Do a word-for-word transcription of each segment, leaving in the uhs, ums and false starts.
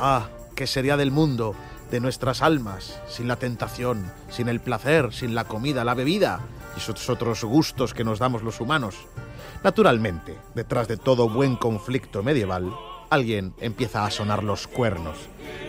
Ah, ¿qué sería del mundo, de nuestras almas, sin la tentación, sin el placer, sin la comida, la bebida y esos otros gustos que nos damos los humanos? Naturalmente, detrás de todo buen conflicto medieval, alguien empieza a sonar los cuernos.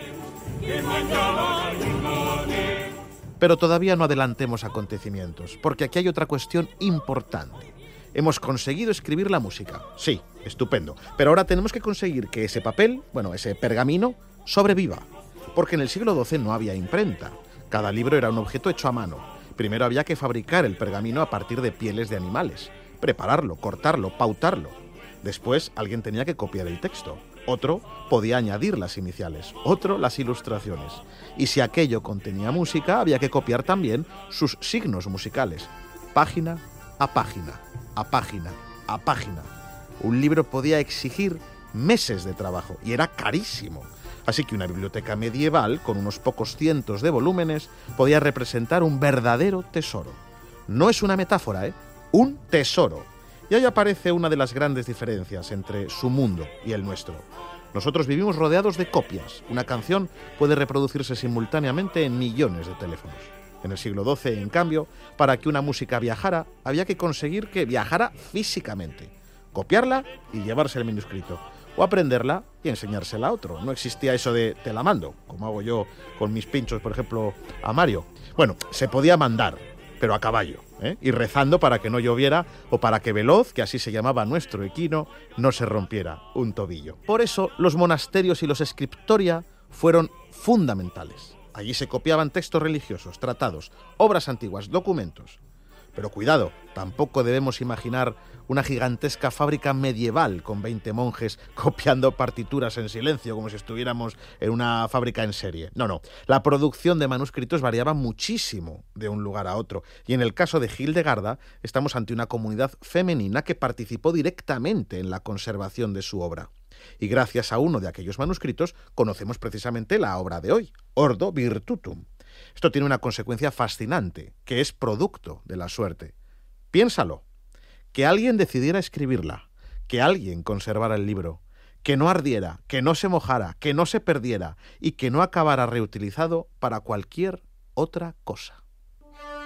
Pero todavía no adelantemos acontecimientos, porque aquí hay otra cuestión importante. Hemos conseguido escribir la música. Sí, estupendo. Pero ahora tenemos que conseguir que ese papel, bueno, ese pergamino, sobreviva. Porque en el siglo doce no había imprenta. Cada libro era un objeto hecho a mano. Primero había que fabricar el pergamino a partir de pieles de animales. Prepararlo, cortarlo, pautarlo. Después alguien tenía que copiar el texto. Otro podía añadir las iniciales. Otro las ilustraciones. Y si aquello contenía música, había que copiar también sus signos musicales. Página a página, a página, a página. Un libro podía exigir meses de trabajo y era carísimo. Así que una biblioteca medieval, con unos pocos cientos de volúmenes, podía representar un verdadero tesoro. No es una metáfora, ¿eh? Un tesoro. Y ahí aparece una de las grandes diferencias entre su mundo y el nuestro. Nosotros vivimos rodeados de copias. Una canción puede reproducirse simultáneamente en millones de teléfonos. En el siglo doce, en cambio, para que una música viajara, había que conseguir que viajara físicamente. Copiarla y llevarse el manuscrito. O aprenderla y enseñársela a otro. No existía eso de te la mando, como hago yo con mis pinchos, por ejemplo, a Mario. Bueno, se podía mandar, pero a caballo, ¿eh? Y rezando para que no lloviera o para que Veloz, que así se llamaba nuestro equino, no se rompiera un tobillo. Por eso los monasterios y los scriptoria fueron fundamentales. Allí se copiaban textos religiosos, tratados, obras antiguas, documentos. Pero cuidado, tampoco debemos imaginar una gigantesca fábrica medieval con veinte monjes copiando partituras en silencio, como si estuviéramos en una fábrica en serie. No, no. La producción de manuscritos variaba muchísimo de un lugar a otro. Y en el caso de Hildegarda, estamos ante una comunidad femenina que participó directamente en la conservación de su obra. Y gracias a uno de aquellos manuscritos conocemos precisamente la obra de hoy, Ordo Virtutum. Esto tiene una consecuencia fascinante, que es producto de la suerte. Piénsalo, que alguien decidiera escribirla, que alguien conservara el libro, que no ardiera, que no se mojara, que no se perdiera y que no acabara reutilizado para cualquier otra cosa.